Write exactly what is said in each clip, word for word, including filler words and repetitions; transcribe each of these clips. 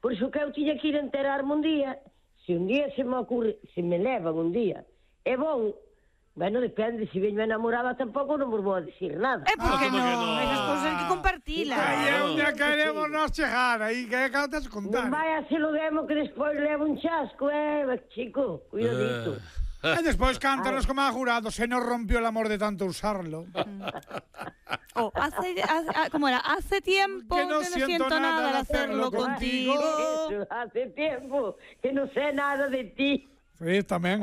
Por iso que eu tiña que ir enterarme un día. Se un día se me ocurre, se me levan un día, é bon. Bueno, depende, se veño enamorada tampouco non vos vou a decir nada. É porque Ah, non, no? esas cousas hai que compartilas. Aí é onde queremos nós chegar, aí que é que te contar. Non vai a ser o demo que despois leva un chasco, eh, chico, cuidadito. E despois cántanos como a jurado, se nos rompió el amor de tanto usarlo. Oh, hace, hace, ¿cómo era? Hace tiempo que no, que no siento, siento nada al hacerlo contigo. contigo. Eso, hace tiempo que non sé nada de ti. Sí, tamén.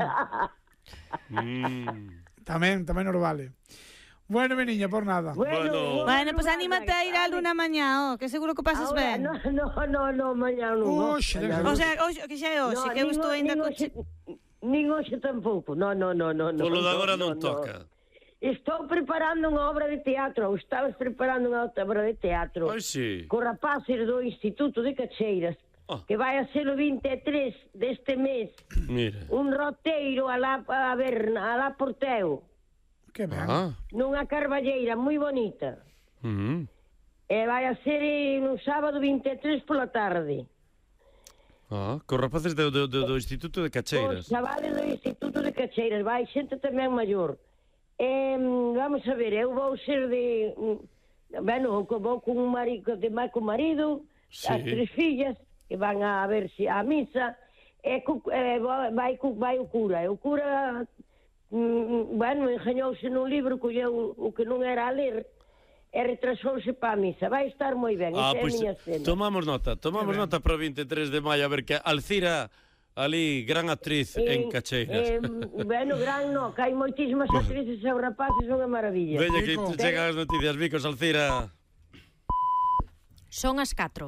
Mm. Tamén, tamén nos vale. Bueno, mi niña, por nada. Bueno. Bueno, pues anímate a ir a Luna mañá, oh, que seguro que pasas Ahora, ben. no, no, no, no, mañá non. Oxe, mañá deja- O sea, hoxe, que xa é hoxe, que eu estou ainda co... Nin hoxe tampouco. No, no, no, no, no. Polo de no, agora no, non no. toca. Estou preparando unha obra de teatro, ou estabas preparando unha obra de teatro. Ai, sí. Co rapaces do Instituto de Cacheiras, Oh. que vai a ser o vinte e tres deste mes. Mira. Un roteiro a la, a ver, a la Porteo, Que ben. Ah. nunha carballeira moi bonita. Mm. E vai a ser eh, no sábado vinte e tres pola tarde. Ah, con rapaces do, do, do, do Instituto de Os Cacheiras. chavales do Instituto de Cacheiras, vai xente tamén maior. Eh, vamos a ver, eu vou ser de... mm, Bueno, vou con un marido, de máis con marido, Sí. as tres fillas, que van a ver se a misa, e cu, eh, vai, cu, vai o cura. E o cura, mm, bueno, engañouse nun libro, colleu o que non era a ler, e retrasouse para a misa. Vai estar moi ben, Ah, esa é a pois miña cena. tomamos nota, tomamos nota para o vinte e tres de maio, a ver que Alcira ali, gran actriz en Cacheiras. Eh, bueno, gran no, que hai moitísimas actrices e os rapaces son a maravilla. Veña que Vico. te chegan as noticias, Vicos, Alcira. Son as catro.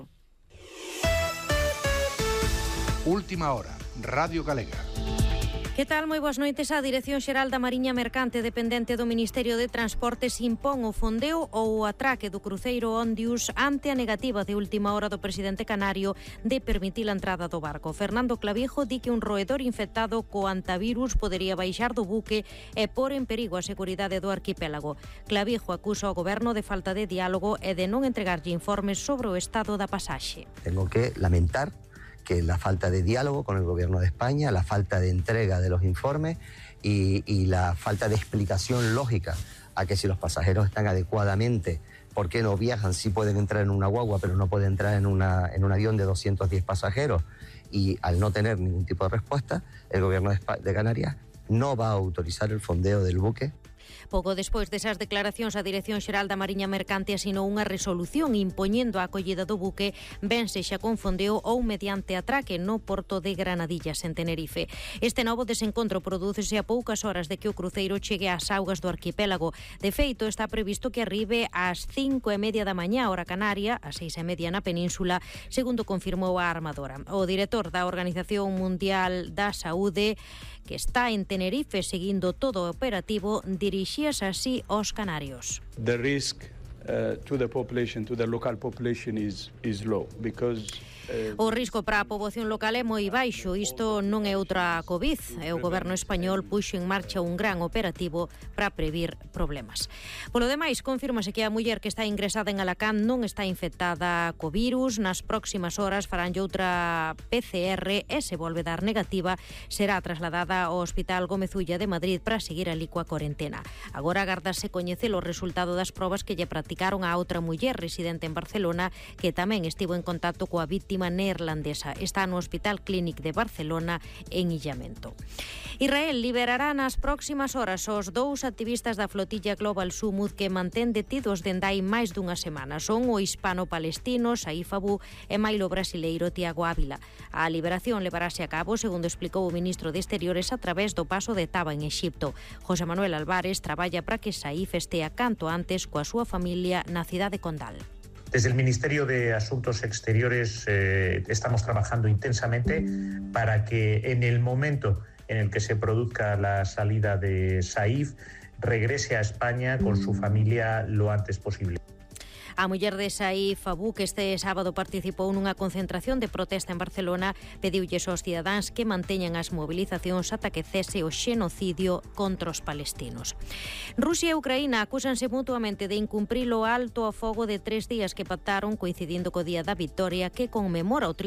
Última hora, Radio Galega. Que tal? Moi boas noites. A Dirección Xeral da Mariña Mercante, dependente do Ministerio de Transportes, impón o fondeo ou o atraque do cruceiro Ondius ante a negativa de última hora do presidente canario de permitir a entrada do barco. Fernando Clavijo di que un roedor infectado co antivirus podería baixar do buque e pôr en perigo a seguridade do arquipélago. Clavijo acusa o goberno de falta de diálogo e de non entregarlle informes sobre o estado da pasaxe. Tengo que lamentar que la falta de diálogo con el gobierno de España, la falta de entrega de los informes y, y la falta de explicación lógica a que si los pasajeros están adecuadamente, ¿por qué no viajan? Sí pueden entrar en una guagua, pero no pueden entrar en, una, en un avión de doscientos diez pasajeros. Y al no tener ningún tipo de respuesta, el gobierno de, Espa- de Canarias no va a autorizar el fondeo del buque. Pouco despois desas declaracións, a Dirección Xeral da Mariña Mercante asinou unha resolución impoñendo a acollida do buque, ben sexa con fondeo ou mediante atraque no porto de Granadillas, en Tenerife. Este novo desencontro prodúcese a poucas horas de que o cruceiro chegue ás augas do arquipélago. De feito, está previsto que arribe ás cinco e media da mañá, hora canaria, ás seis e media na península, segundo confirmou a armadora. O director da Organización Mundial da Saúde, que está en Tenerife seguindo todo o operativo, dirixíase así aos canarios. The risk uh, to the population, to the local population is, is low because O risco para a poboación local é moi baixo. Isto non é outra COVID. E o goberno español puxo en marcha un gran operativo para previr problemas. Polo demais, confírmase que a muller que está ingresada en Alacant non está infectada co virus. Nas próximas horas faránlle outra P C R e se volve dar negativa será trasladada ao Hospital Gómez Ulla de Madrid para seguir ali coa cuarentena. Agora agardase coñecer o resultado das probas que lle practicaron a outra muller residente en Barcelona que tamén estivo en contacto coa vítima neerlandesa. Está no Hospital Clínic de Barcelona en illamento. Israel liberará nas próximas horas os dous activistas da flotilla Global Sumud que mantén detidos dende hai máis dunha semana. Son o hispano-palestino Saif Abu e mailo brasileiro Tiago Ávila. A liberación levarase a cabo, segundo explicou o ministro de Exteriores, a través do paso de Taba en Exipto. José Manuel Álvarez traballa para que Saif estea canto antes coa súa familia na cidade Condal. Desde el Ministerio de Asuntos Exteriores eh, estamos trabajando intensamente para que en el momento en el que se produzca la salida de Saif regrese a España con su familia lo antes posible. A muller de Saif Abu, que este sábado participou nunha concentración de protesta en Barcelona, pediulles aos cidadáns que manteñan as movilizacións ata que cese o xenocidio contra os palestinos. Rusia e Ucraína acúsanse mutuamente de incumprir o alto ao fogo de tres días que pactaron coincidindo co Día da Vitoria, que conmemora o